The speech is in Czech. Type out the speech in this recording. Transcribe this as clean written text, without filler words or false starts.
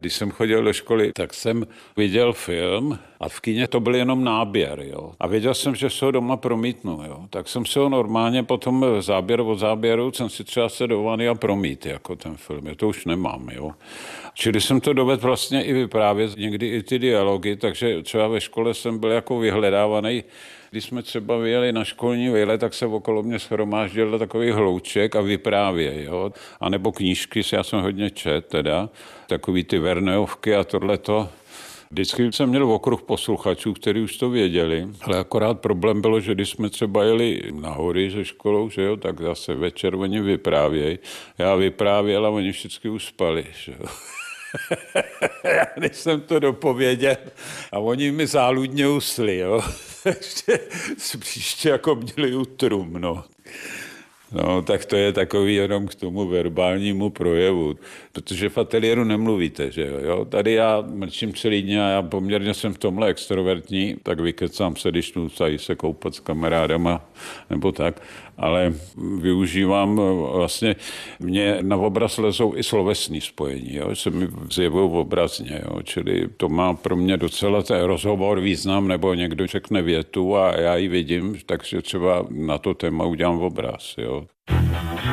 Když jsem chodil do školy, tak jsem viděl film a v kině to byl jenom náběr. Jo. A věděl jsem, že se ho doma promítnu. Jo. Tak jsem se ho normálně potom záběr od záběru jsem si třeba sedovaný a promít jako ten film. To už nemám. Jo. Čili jsem to dovedl vlastně i vyprávět, někdy i ty dialogy, takže třeba ve škole jsem byl jako vyhledávaný. Když jsme třeba vyjeli na školní výlet, tak se okolo mě shromáždil takový hlouček a vyprávěj, jo. A nebo knížky, já jsem hodně čet teda, takový ty Verneovky a tohleto. Vždycky jsem měl okruh posluchačů, kteří už to věděli, ale akorát problém bylo, že když jsme třeba jeli na hory se školou, že jo, tak zase večer oni vyprávěj. Já vyprávěl a oni všichni už spali, že jo. Když jsem to dopověděl a oni mi záludně usli, jo. Příště jako měli utrum, no. No, tak to je takový jenom k tomu verbálnímu projevu, protože v ateliéru nemluvíte, že jo. Tady já mlčím celý den a já poměrně jsem v tomhle extrovertní, tak vykecám se, když tady se koupat s kamarádama nebo tak, ale využívám vlastně, mě na obraz lezou i slovesní spojení, jo, se mi zjevují obrazně, jo, čili to má pro mě docela ten rozhovor význam, nebo někdo řekne větu a já ji vidím, takže třeba na to téma udělám obraz, jo.